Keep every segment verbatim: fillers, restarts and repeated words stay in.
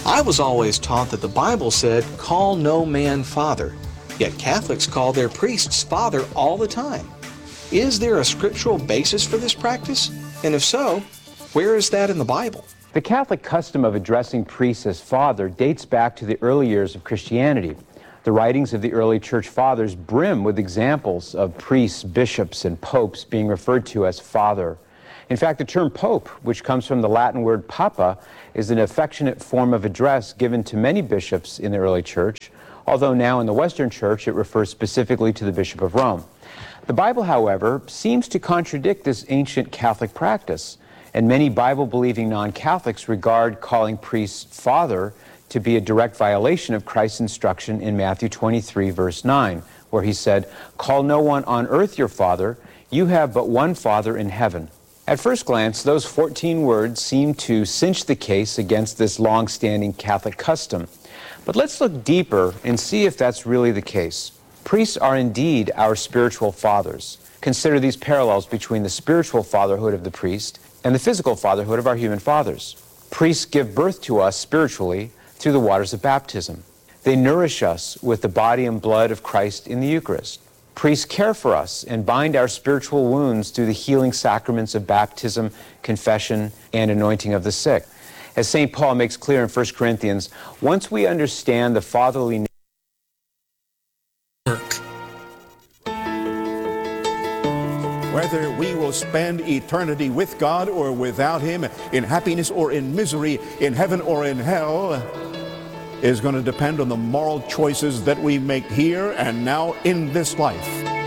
I was always taught that the Bible said, call no man father, yet Catholics call their priests father all the time. Is there a scriptural basis for this practice? And if so, where is that in the Bible? The Catholic custom of addressing priests as father dates back to the early years of Christianity. The writings of the early church fathers brim with examples of priests, bishops, and popes being referred to as father. In fact, the term pope, which comes from the Latin word papa, is an affectionate form of address given to many bishops in the early church, although now in the Western Church it refers specifically to the Bishop of Rome. The Bible, however, seems to contradict this ancient Catholic practice, and many Bible-believing non-Catholics regard calling priests father to be a direct violation of Christ's instruction in Matthew twenty-three, verse nine, where he said, "Call no one on earth your father, you have but one Father in heaven." At first glance, those fourteen words seem to cinch the case against this long-standing Catholic custom. But let's look deeper and see if that's really the case. Priests are indeed our spiritual fathers. Consider these parallels between the spiritual fatherhood of the priest and the physical fatherhood of our human fathers. Priests give birth to us spiritually through the waters of baptism. They nourish us with the body and blood of Christ in the Eucharist. Priests care for us and bind our spiritual wounds through the healing sacraments of baptism, confession, and anointing of the sick. As Saint Paul makes clear in First Corinthians, once we understand the fatherly nature, whether we will spend eternity with God or without Him, in happiness or in misery, in heaven or in hell, is going to depend on the moral choices that we make here and now in this life.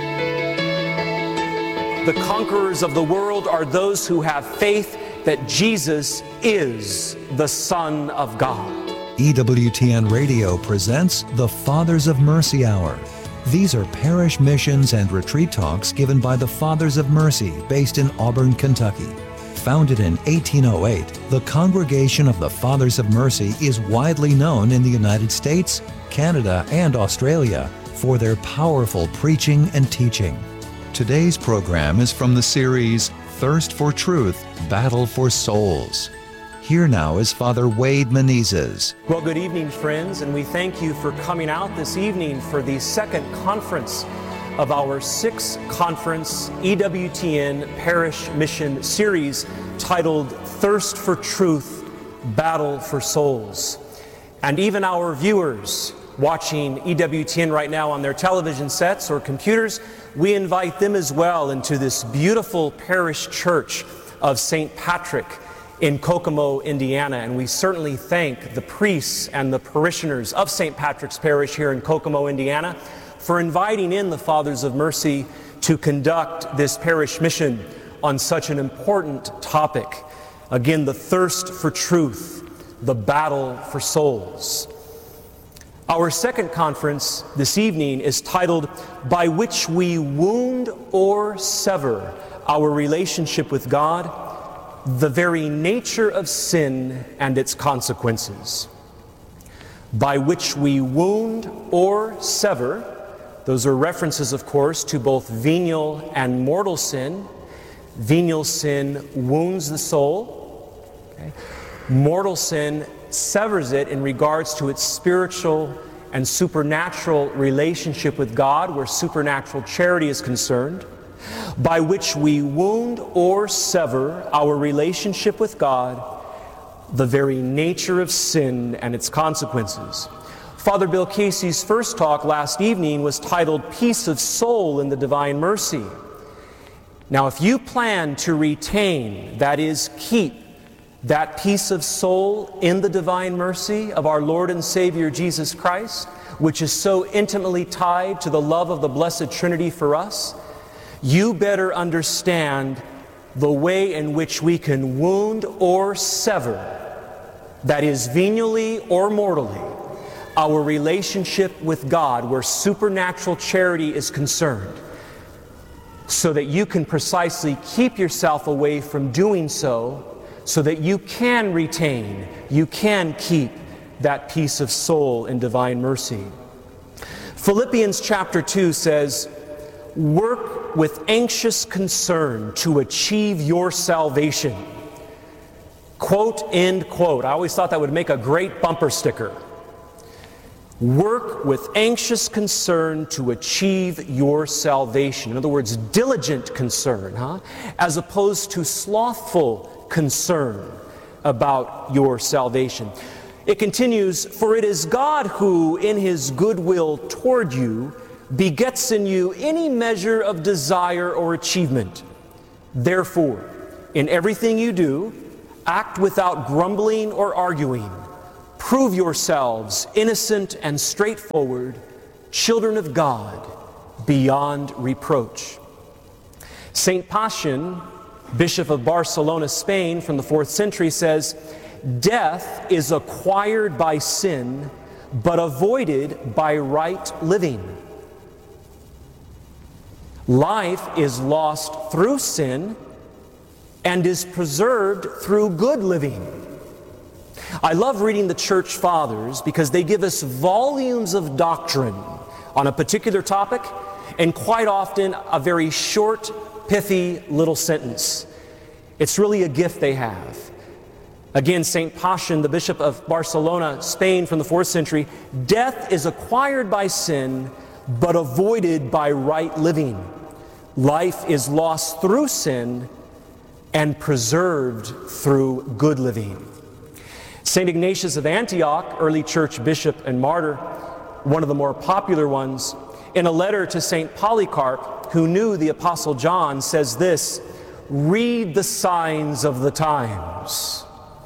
The conquerors of the world are those who have faith that Jesus is the Son of God. E W T N Radio presents the Fathers of Mercy Hour. These are parish missions and retreat talks given by the Fathers of Mercy based in Auburn, Kentucky. Founded in eighteen oh eight, the Congregation of the Fathers of Mercy is widely known in the United States, Canada, and Australia for their powerful preaching and teaching. Today's program is from the series Thirst for Truth, Battle for Souls. Here now is Father Wade Menezes. Well, good evening, friends, and we thank you for coming out this evening for the second conference of our sixth conference E W T N Parish Mission Series titled Thirst for Truth, Battle for Souls. And even our viewers watching E W T N right now on their television sets or computers, we invite them as well into this beautiful parish church of Saint Patrick in Kokomo, Indiana. And we certainly thank the priests and the parishioners of Saint Patrick's Parish here in Kokomo, Indiana, for inviting in the Fathers of Mercy to conduct this parish mission on such an important topic. Again, the thirst for truth, the battle for souls. Our second conference this evening is titled, By Which We Wound or Sever Our Relationship with God, the Very Nature of Sin and Its Consequences. By which we wound or sever. Those are references, of course, to both venial and mortal sin. Venial sin wounds the soul. Okay? Mortal sin severs it in regards to its spiritual and supernatural relationship with God, where supernatural charity is concerned. By which we wound or sever our relationship with God, the very nature of sin and its consequences. Father Bill Casey's first talk last evening was titled Peace of Soul in the Divine Mercy. Now, if you plan to retain, that is, keep, that peace of soul in the divine mercy of our Lord and Savior Jesus Christ, which is so intimately tied to the love of the Blessed Trinity for us, you better understand the way in which we can wound or sever, that is, venially or mortally, our relationship with God where supernatural charity is concerned, so that you can precisely keep yourself away from doing so, so that you can retain, you can keep that peace of soul in divine mercy. Philippians chapter two says, work with anxious concern to achieve your salvation. Quote, end quote. I always thought that would make a great bumper sticker. Work with anxious concern to achieve your salvation. In other words, diligent concern, huh? As opposed to slothful concern about your salvation. It continues, for it is God who, in his goodwill toward you, begets in you any measure of desire or achievement. Therefore, in everything you do, act without grumbling or arguing. Prove yourselves innocent and straightforward, children of God, beyond reproach. Saint Pacian, Bishop of Barcelona, Spain, from the fourth century, says, death is acquired by sin, but avoided by right living. Life is lost through sin and is preserved through good living. I love reading the Church Fathers because they give us volumes of doctrine on a particular topic, and quite often a very short, pithy little sentence. It's really a gift they have. Again, Saint Pacian, the Bishop of Barcelona, Spain, from the fourth century, death is acquired by sin, but avoided by right living. Life is lost through sin and preserved through good living. Saint Ignatius of Antioch, early church bishop and martyr, one of the more popular ones, in a letter to Saint Polycarp, who knew the Apostle John, says this, read the signs of the times.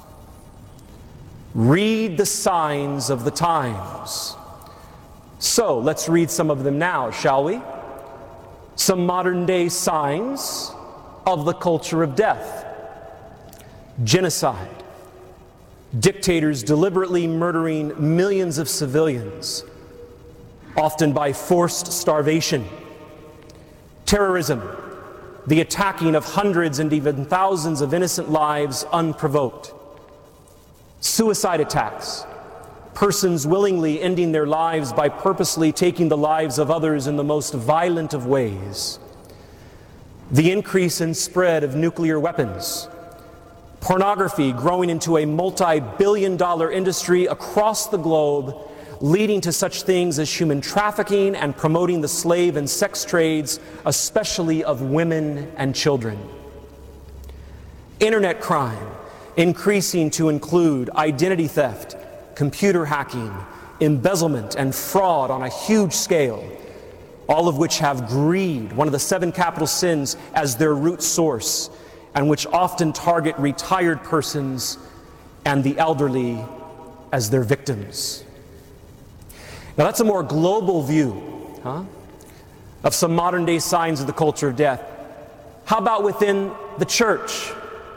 Read the signs of the times. So, let's read some of them now, shall we? Some modern day signs of the culture of death. Genocide. Dictators deliberately murdering millions of civilians, often by forced starvation. Terrorism. The attacking of hundreds and even thousands of innocent lives unprovoked. Suicide attacks. Persons willingly ending their lives by purposely taking the lives of others in the most violent of ways. The increase and spread of nuclear weapons. Pornography growing into a multi-billion dollar industry across the globe, leading to such things as human trafficking and promoting the slave and sex trades, especially of women and children. Internet crime increasing to include identity theft, computer hacking, embezzlement, and fraud on a huge scale, all of which have greed, one of the seven capital sins, as their root source, and which often target retired persons and the elderly as their victims. Now that's a more global view, huh, of some modern day signs of the culture of death. How about within the church?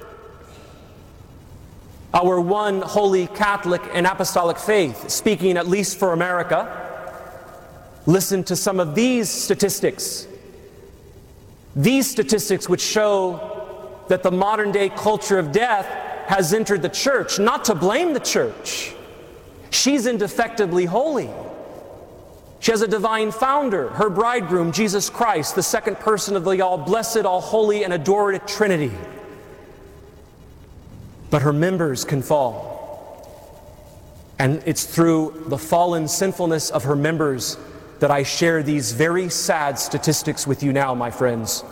Our one holy Catholic and apostolic faith, speaking at least for America, listen to some of these statistics. These statistics which show that the modern day culture of death has entered the church, not to blame the church. She's indefectibly holy. She has a divine founder, her bridegroom, Jesus Christ, the second person of the all-blessed, all-holy, and adored Trinity. But her members can fall. And it's through the fallen sinfulness of her members that I share these very sad statistics with you now, my friends.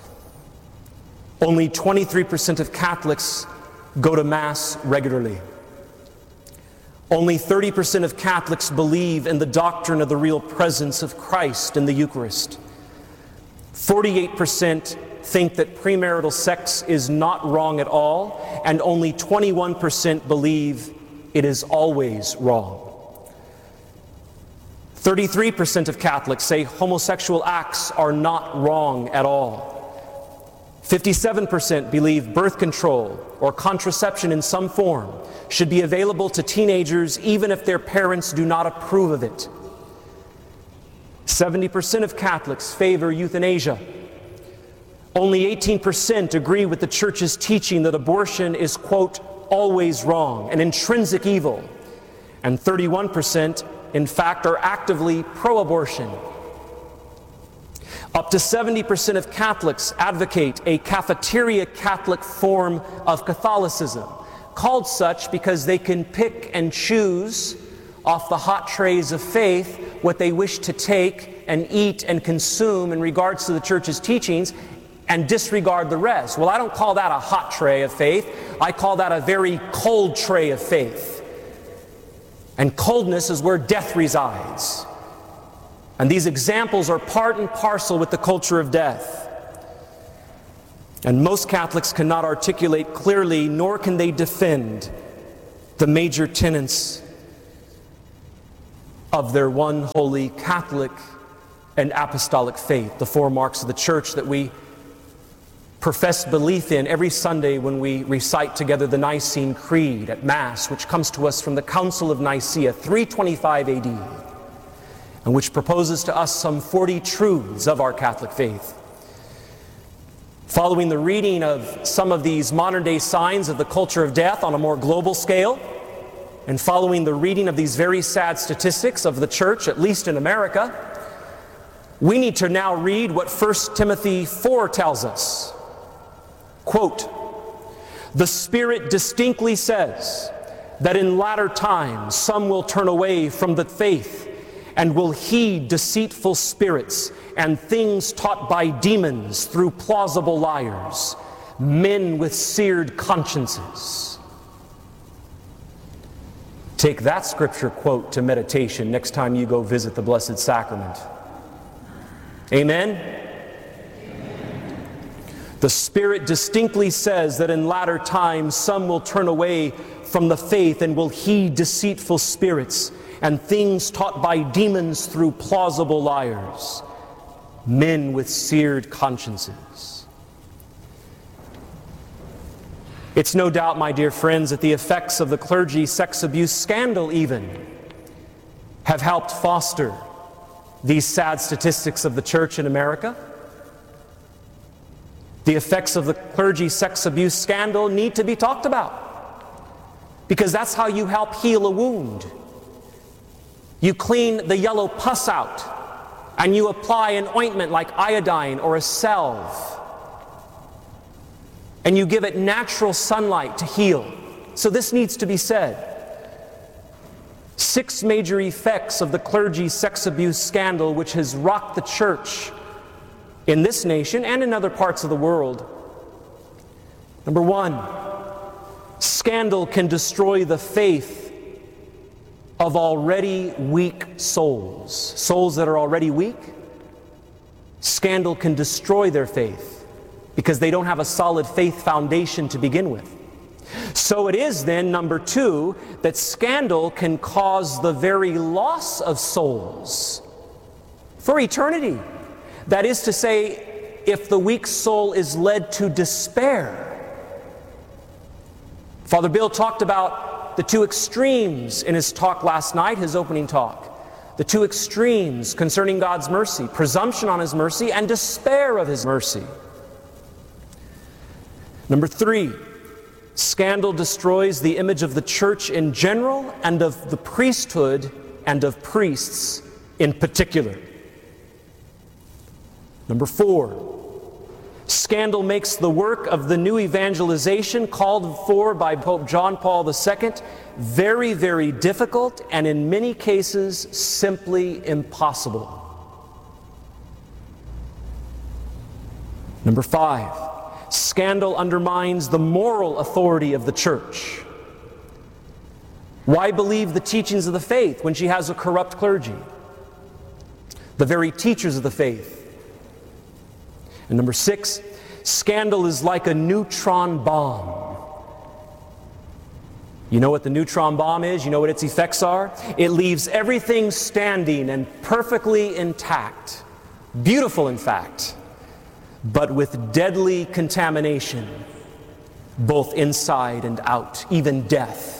Only twenty-three percent of Catholics go to Mass regularly. Only thirty percent of Catholics believe in the doctrine of the real presence of Christ in the Eucharist. forty-eight percent think that premarital sex is not wrong at all, and only twenty-one percent believe it is always wrong. thirty-three percent of Catholics say homosexual acts are not wrong at all. fifty-seven percent believe birth control or contraception in some form should be available to teenagers even if their parents do not approve of it. seventy percent of Catholics favor euthanasia. Only eighteen percent agree with the Church's teaching that abortion is, quote, always wrong, an intrinsic evil. And thirty-one percent, in fact, are actively pro-abortion. Up to seventy percent of Catholics advocate a cafeteria Catholic form of Catholicism, called such because they can pick and choose off the hot trays of faith what they wish to take and eat and consume in regards to the church's teachings and disregard the rest. Well, I don't call that a hot tray of faith. I call that a very cold tray of faith. And coldness is where death resides. And these examples are part and parcel with the culture of death. And most Catholics cannot articulate clearly, nor can they defend the major tenets of their one holy Catholic and apostolic faith, the four marks of the church that we profess belief in every Sunday when we recite together the Nicene Creed at Mass, which comes to us from the Council of Nicaea, three twenty-five A D, and which proposes to us some forty truths of our Catholic faith. Following the reading of some of these modern-day signs of the culture of death on a more global scale, and following the reading of these very sad statistics of the church, at least in America, we need to now read what First Timothy four tells us. Quote, "The Spirit distinctly says that in latter times some will turn away from the faith and will heed deceitful spirits and things taught by demons through plausible liars, men with seared consciences." Take that scripture quote to meditation next time you go visit the Blessed Sacrament. Amen? Amen. The Spirit distinctly says that in latter times some will turn away from the faith and will heed deceitful spirits and things taught by demons through plausible liars, men with seared consciences. It's no doubt, my dear friends, that the effects of the clergy sex abuse scandal even have helped foster these sad statistics of the church in America. The effects of the clergy sex abuse scandal need to be talked about, because that's how you help heal a wound. You clean the yellow pus out, and you apply an ointment like iodine or a salve, and you give it natural sunlight to heal. So this needs to be said. Six major effects of the clergy sex abuse scandal, which has rocked the church in this nation and in other parts of the world. Number one, scandal can destroy the faith of already weak souls. Souls that are already weak, scandal can destroy their faith because they don't have a solid faith foundation to begin with. So it is then, number two, that scandal can cause the very loss of souls for eternity. That is to say, if the weak soul is led to despair. Father Bill talked about the two extremes in his talk last night, his opening talk. The two extremes concerning God's mercy, presumption on His mercy and despair of His mercy. Number three, scandal destroys the image of the church in general and of the priesthood and of priests in particular. Number four, scandal makes the work of the new evangelization called for by Pope John Paul the Second very, very difficult and in many cases simply impossible. Number five, scandal undermines the moral authority of the church. Why believe the teachings of the faith when she has a corrupt clergy? The very teachers of the faith. And number six, scandal is like a neutron bomb. You know what the neutron bomb is? You know what its effects are? It leaves everything standing and perfectly intact. Beautiful, in fact, but with deadly contamination, both inside and out, even death.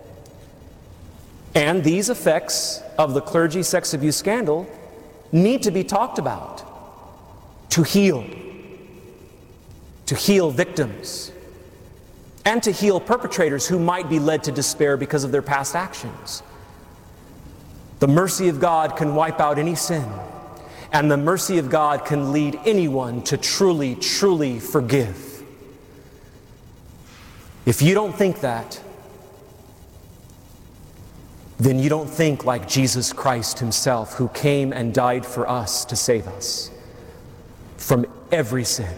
And these effects of the clergy sex abuse scandal need to be talked about to heal, to heal victims, and to heal perpetrators who might be led to despair because of their past actions. The mercy of God can wipe out any sin, and the mercy of God can lead anyone to truly, truly forgive. If you don't think that, then you don't think like Jesus Christ himself, who came and died for us to save us from every sin.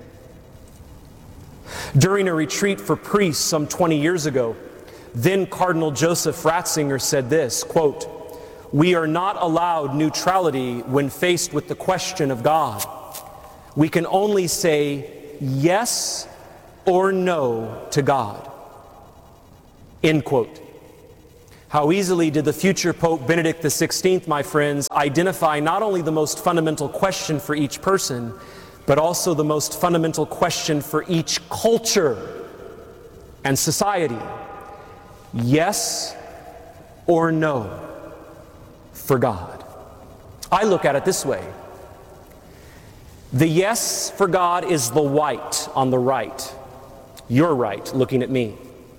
During a retreat for priests some twenty years ago, then Cardinal Joseph Ratzinger said this, quote, "We are not allowed neutrality when faced with the question of God. We can only say yes or no to God." End quote. How easily did the future Pope Benedict the sixteenth, my friends, identify not only the most fundamental question for each person, but also the most fundamental question for each culture and society. Yes or no for God. I look at it this way. The yes for God is the white on the right. You're right, looking at me.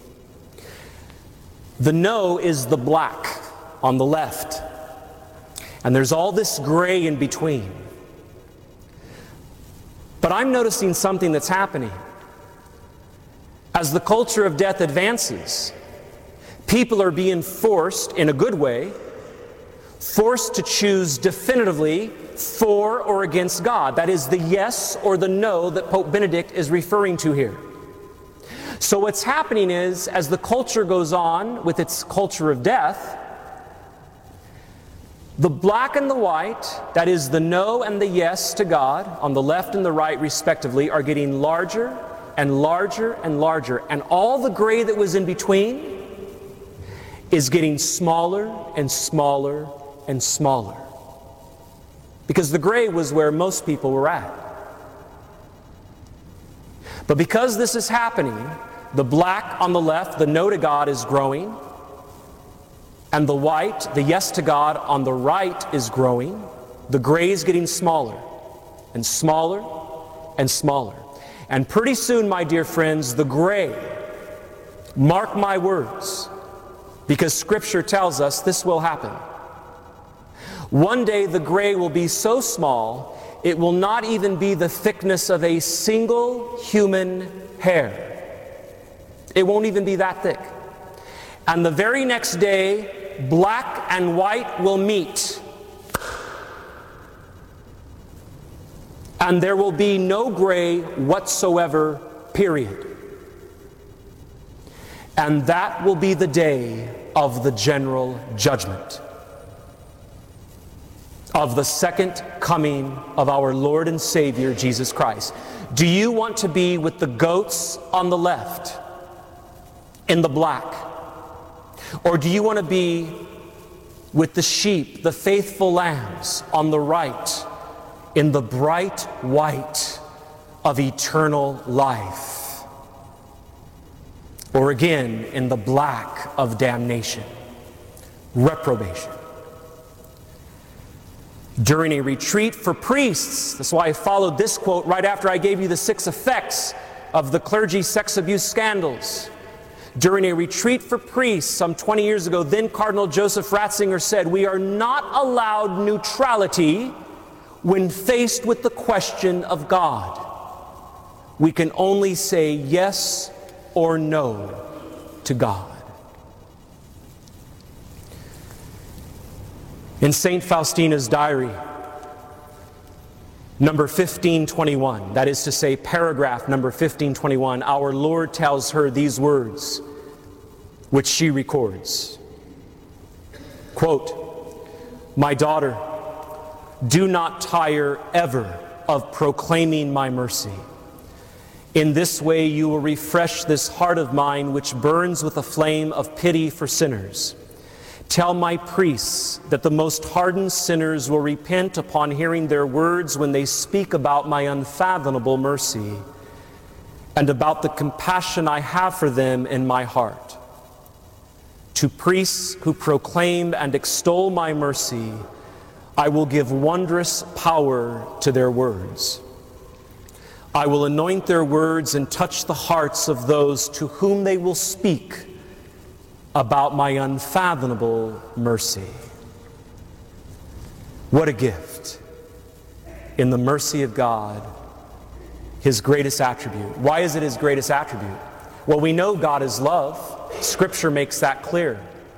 The no is the black on the left. And there's all this gray in between. But I'm noticing something that's happening. As the culture of death advances, people are being forced, in a good way, forced to choose definitively for or against God. That is the yes or the no that Pope Benedict is referring to here. So what's happening is, as the culture goes on with its culture of death, the black and the white, that is the no and the yes to God, on the left and the right respectively, are getting larger and larger and larger. And all the gray that was in between is getting smaller and smaller and smaller. Because the gray was where most people were at. But because this is happening, the black on the left, the no to God, is growing. And the white, the yes to God, on the right is growing. The gray is getting smaller and smaller and smaller. And pretty soon, my dear friends, the gray, mark my words, because Scripture tells us this will happen. One day the gray will be so small, it will not even be the thickness of a single human hair. It won't even be that thick. And the very next day, black and white will meet. And there will be no gray whatsoever, period. And that will be the day of the general judgment, of the second coming of our Lord and Savior, Jesus Christ. Do you want to be with the goats on the left, in the black? Or do you want to be with the sheep, the faithful lambs, on the right, in the bright white of eternal life? Or again, in the black of damnation, reprobation? During a retreat for priests, that's why I followed this quote right after I gave you the six effects of the clergy sex abuse scandals. During a retreat for priests some twenty years ago, then Cardinal Joseph Ratzinger said, "We are not allowed neutrality when faced with the question of God. We can only say yes or no to God." In Saint Faustina's diary, number fifteen twenty-one, that is to say paragraph number fifteen twenty-one, our Lord tells her these words, which she records. Quote, "My daughter, do not tire ever of proclaiming my mercy. In this way you will refresh this heart of mine, which burns with a flame of pity for sinners. Tell my priests that the most hardened sinners will repent upon hearing their words when they speak about my unfathomable mercy and about the compassion I have for them in my heart. To priests who proclaim and extol my mercy, I will give wondrous power to their words. I will anoint their words and touch the hearts of those to whom they will speak about my unfathomable mercy." What a gift in the mercy of God, His greatest attribute. Why is it His greatest attribute? Well, we know God is love. Scripture makes that clear.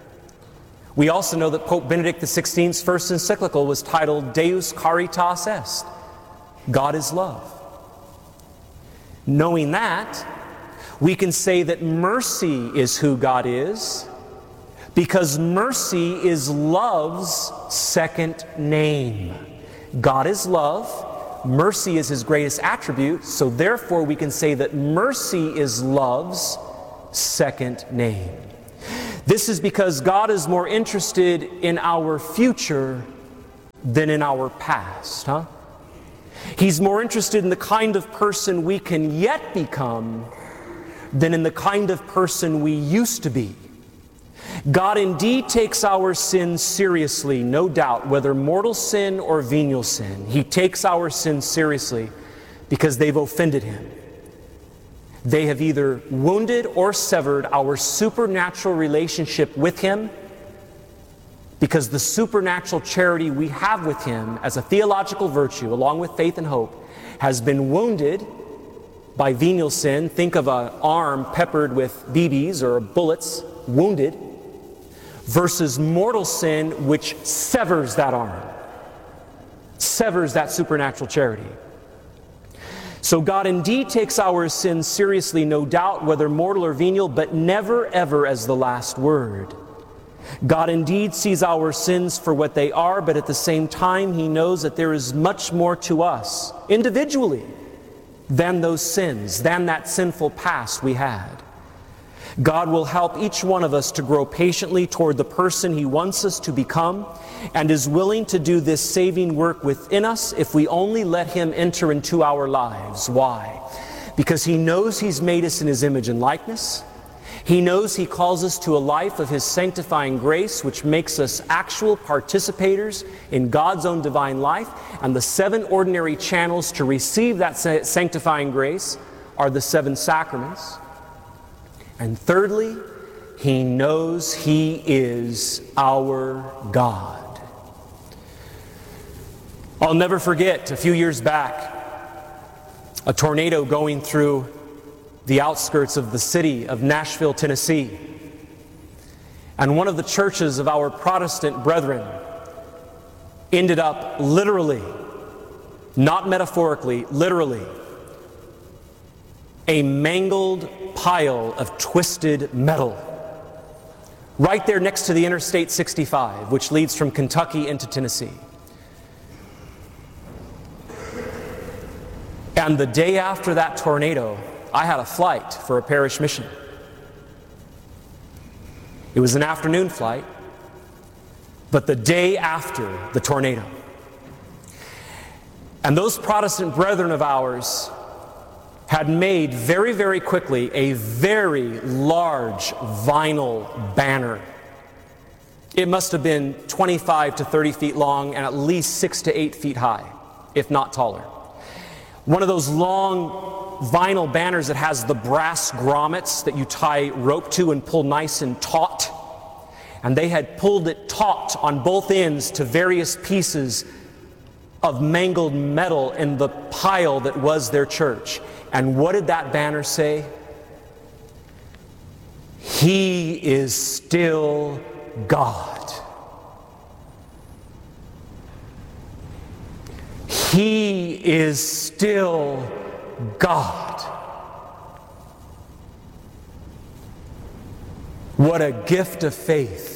We also know that Pope Benedict the sixteenth's first encyclical was titled Deus Caritas Est. God is love. Knowing that, we can say that mercy is who God is, because mercy is love's second name. God is love. Mercy is His greatest attribute, so therefore we can say that mercy is love's second name. This is because God is more interested in our future than in our past, huh? He's more interested in the kind of person we can yet become than in the kind of person we used to be. God indeed takes our sins seriously, no doubt, whether mortal sin or venial sin. He takes our sins seriously because they've offended Him. They have either wounded or severed our supernatural relationship with Him, because the supernatural charity we have with Him as a theological virtue, along with faith and hope, has been wounded by venial sin. Think of an arm peppered with B Bs or bullets, wounded, versus mortal sin, which severs that arm, severs that supernatural charity. So God indeed takes our sins seriously, no doubt, whether mortal or venial, but never ever as the last word. God indeed sees our sins for what they are, but at the same time He knows that there is much more to us, individually, than those sins, than that sinful past we had. God will help each one of us to grow patiently toward the person He wants us to become, and is willing to do this saving work within us if we only let Him enter into our lives. Why? Because He knows He's made us in His image and likeness. He knows He calls us to a life of His sanctifying grace, which makes us actual participators in God's own divine life, and the seven ordinary channels to receive that sanctifying grace are the seven sacraments. And thirdly, He knows He is our God. I'll never forget, a few years back, a tornado going through the outskirts of the city of Nashville, Tennessee. And one of the churches of our Protestant brethren ended up literally, not metaphorically, literally, a mangled pile of twisted metal right there next to the Interstate sixty-five, which leads from Kentucky into Tennessee. And the day after that tornado, I had a flight for a parish mission. It was an afternoon flight, but the day after the tornado. And those Protestant brethren of ours had made very, very quickly a very large vinyl banner. It must have been twenty-five to thirty feet long and at least six to eight feet high, if not taller. One of those long vinyl banners that has the brass grommets that you tie rope to and pull nice and taut. And they had pulled it taut on both ends to various pieces of mangled metal in the pile that was their church. And what did that banner say? He is still God. He is still God. What a gift of faith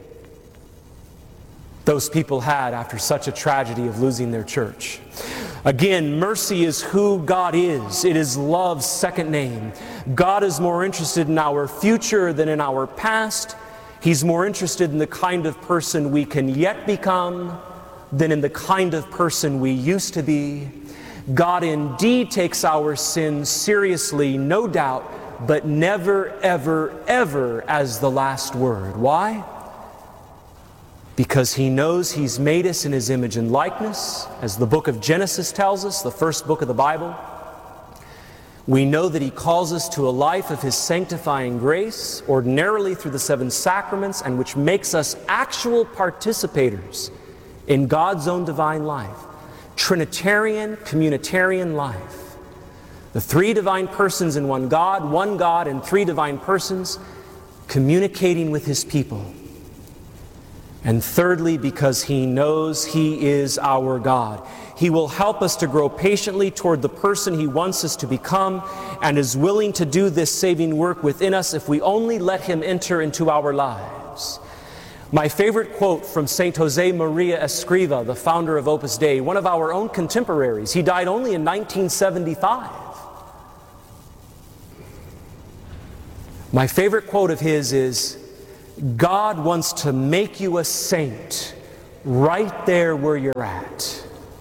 those people had after such a tragedy of losing their church. Again, mercy is who God is. It is love's second name. God is more interested in our future than in our past. He's more interested in the kind of person we can yet become than in the kind of person we used to be. God indeed takes our sins seriously, no doubt, but never, ever, ever as the last word. Why? Because He knows He's made us in His image and likeness, as the book of Genesis tells us, the first book of the Bible. We know that He calls us to a life of His sanctifying grace, ordinarily through the seven sacraments, and which makes us actual participators in God's own divine life. Trinitarian, communitarian life. The three divine persons in one God, one God and three divine persons communicating with His people. And thirdly, because He knows He is our God. He will help us to grow patiently toward the person He wants us to become, and is willing to do this saving work within us if we only let Him enter into our lives. My favorite quote from Saint Jose Maria Escriva, the founder of Opus Dei, one of our own contemporaries. He died only in nineteen seventy-five. My favorite quote of his is, God wants to make you a saint right there where you're at.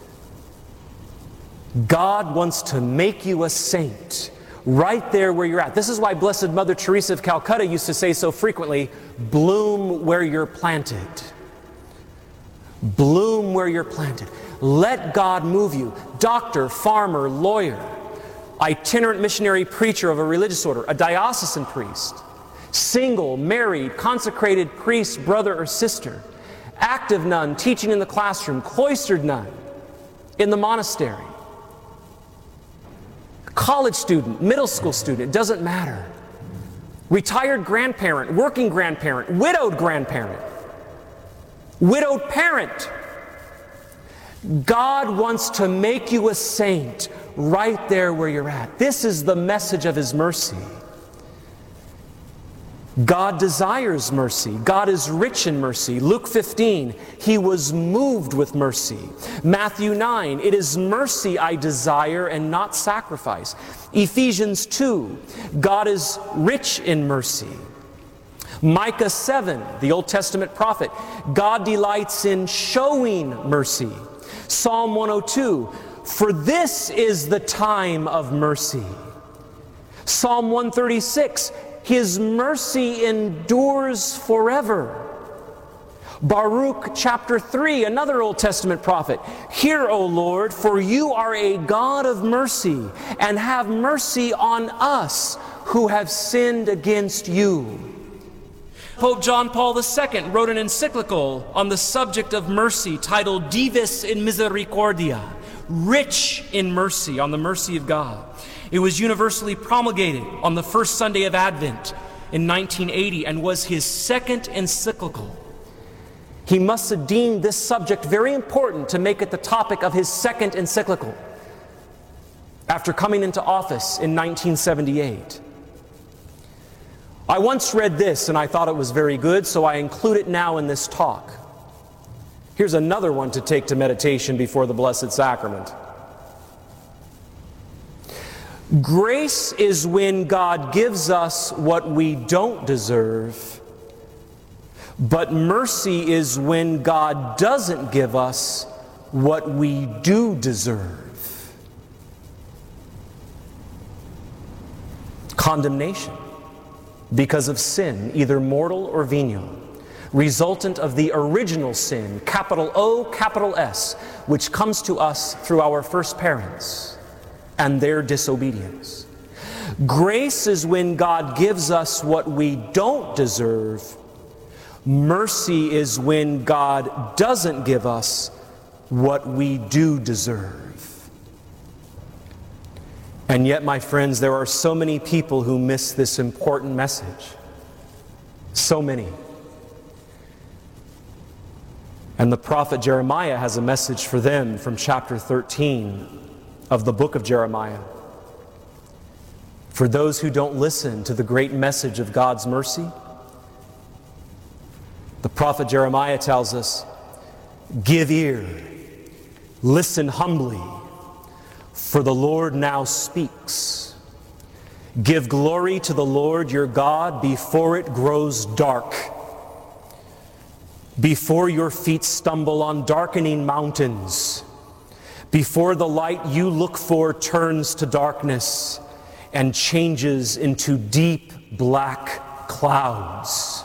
God wants to make you a saint right there where you're at. This is why Blessed Mother Teresa of Calcutta used to say so frequently, bloom where you're planted. Bloom where you're planted. Let God move you. Doctor, farmer, lawyer, itinerant missionary preacher of a religious order, a diocesan priest, single, married, consecrated priest, brother or sister, active nun teaching in the classroom, cloistered nun in the monastery, college student, middle school student, it doesn't matter. Retired grandparent, working grandparent, widowed grandparent, widowed parent. God wants to make you a saint right there where you're at. This is the message of His mercy. God desires mercy. God is rich in mercy. Luke fifteen, He was moved with mercy. Matthew nine, it is mercy I desire and not sacrifice. Ephesians two, God is rich in mercy. Micah seven, the Old Testament prophet, God delights in showing mercy. Psalm one oh two, for this is the time of mercy. Psalm one thirty-six, His mercy endures forever. Baruch chapter three, another Old Testament prophet. Hear, O Lord, for you are a God of mercy, and have mercy on us who have sinned against you. Pope John Paul the Second wrote an encyclical on the subject of mercy titled Divis in Misericordia, rich in mercy, on the mercy of God. It was universally promulgated on the first Sunday of Advent in nineteen eighty and was his second encyclical. He must have deemed this subject very important to make it the topic of his second encyclical after coming into office in nineteen seventy-eight. I once read this and I thought it was very good, so I include it now in this talk. Here's another one to take to meditation before the Blessed Sacrament. Grace is when God gives us what we don't deserve, but mercy is when God doesn't give us what we do deserve. Condemnation because of sin, either mortal or venial, resultant of the original sin, capital O, capital S, which comes to us through our first parents and their disobedience. Grace is when God gives us what we don't deserve. Mercy is when God doesn't give us what we do deserve. And yet, my friends, there are so many people who miss this important message. So many. And the prophet Jeremiah has a message for them from chapter thirteen of the book of Jeremiah. For those who don't listen to the great message of God's mercy, the prophet Jeremiah tells us, give ear, listen humbly, for the Lord now speaks. Give glory to the Lord your God before it grows dark, before your feet stumble on darkening mountains, before the light you look for turns to darkness and changes into deep black clouds.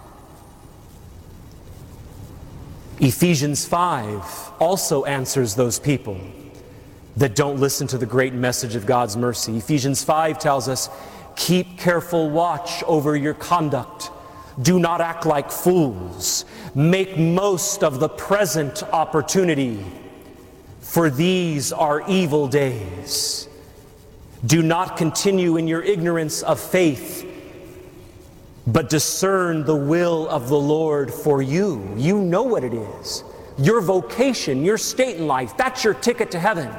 Ephesians five also answers those people that don't listen to the great message of God's mercy. Ephesians five tells us, keep careful watch over your conduct. Do not act like fools. Make most of the present opportunity, for these are evil days. Do not continue in your ignorance of faith, but discern the will of the Lord for you. You know what it is. Your vocation, your state in life, that's your ticket to heaven.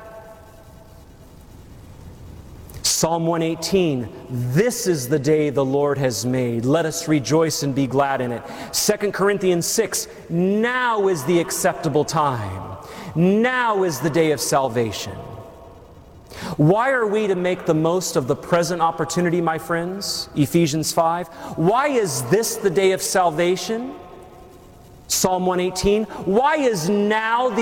Psalm one eighteen, this is the day the Lord has made. Let us rejoice and be glad in it. Second Corinthians six, now is the acceptable time. Now is the day of salvation. Why are we to make the most of the present opportunity, my friends? Ephesians five. Why is this the day of salvation? Psalm one eighteen. Why is now the